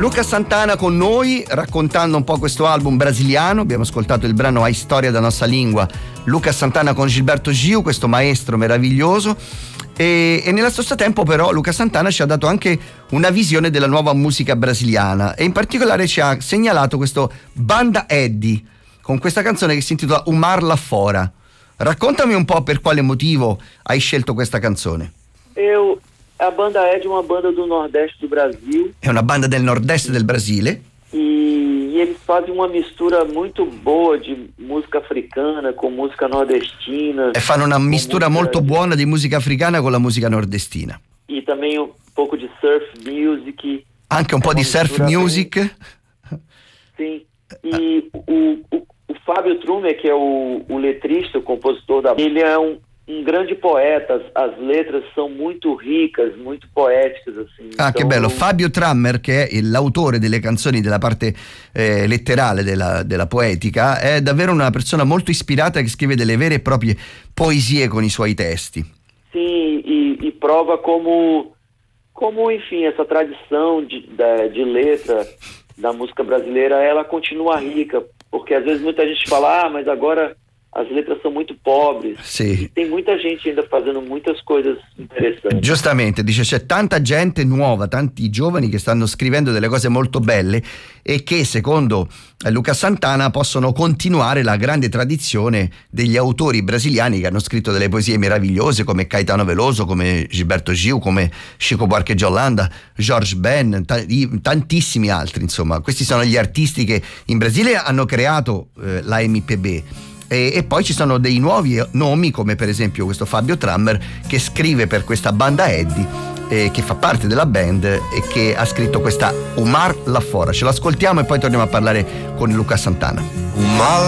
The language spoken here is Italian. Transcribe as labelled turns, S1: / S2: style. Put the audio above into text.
S1: Luca Santana con noi, raccontando un po' questo album brasiliano. Abbiamo ascoltato il brano A Storia da Nostra Lingua, Luca Santana con Gilberto Gil, questo maestro meraviglioso. E nello stesso tempo però Luca Santana ci ha dato anche una visione della nuova musica brasiliana, e in particolare ci ha segnalato questo Banda Eddie con questa canzone che si intitola O Mar Lá Fora. Raccontami un po' per quale motivo hai scelto questa canzone.
S2: A Banda Eddie é uma banda do Nordeste do Brasil.
S1: È una banda del nord-est del Brasile.
S2: E eles fazem uma mistura muito boa de música africana com música nordestina.
S1: E fanno una mistura molto buona di musica africana con la musica nordestina.
S2: E também um pouco de surf music.
S1: Anche un po' di surf music.
S2: Sim. E o Fábio Trumer, que é o letrista, o compositor da banda, ele é um grande poeta, as letras são muito ricas, muito poéticas assim.
S1: Ah, che bello. Fabio Trammer, che è l'autore delle canzoni della parte letterale della poetica, è davvero una persona molto ispirata, che scrive delle vere e proprie poesie con i suoi testi.
S2: Sim, e prova como enfim, essa tradição de letra da música brasileira, ela continua rica, porque às vezes muita gente fala, mas agora as letras sono molto pobres.
S1: Sì.
S2: Tem muita gente ainda fazendo muitas coisas interessanti.
S1: Giustamente, dice, c'è tanta gente nuova, tanti giovani che stanno scrivendo delle cose molto belle e che secondo Luca Santana possono continuare la grande tradizione degli autori brasiliani che hanno scritto delle poesie meravigliose, come Caetano Veloso, come Gilberto Gil, come Chico Buarque de Holanda, George Ben, tantissimi altri. Insomma, questi sono gli artisti che in Brasile hanno creato la MPB. E poi ci sono dei nuovi nomi, come per esempio questo Fabio Trammer, che scrive per questa Banda Eddie, che fa parte della band e che ha scritto questa O Mar Lá Fora. Ce l'ascoltiamo e poi torniamo a parlare con Luca Santana.